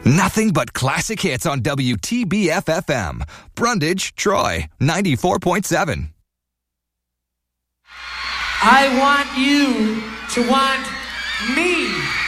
Nothing but classic hits on WTBF-FM. Brundage, Troy, 94.7. I want you to want me.